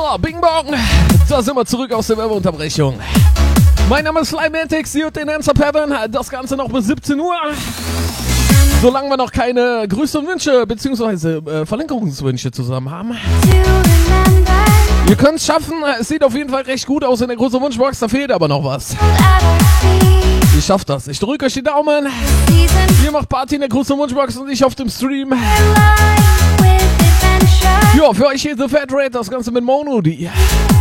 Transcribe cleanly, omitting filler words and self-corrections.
Bing Bong. Da sind wir zurück aus der Werbeunterbrechung. Mein Name ist Slymantics, hier den Ends of Heaven. Das Ganze noch bis 17 Uhr. Solange wir noch keine Grüße und Wünsche bzw. Verlängerungswünsche zusammen haben. Ihr könnt es schaffen. Es sieht auf jeden Fall recht gut aus in der großen Wunschbox. Da fehlt aber noch was. Ihr schafft das. Ich drücke euch die Daumen. Ihr macht Party in der großen Wunschbox und ich auf dem Stream. Ja, für euch hier The Fat Red. Das Ganze mit Mono.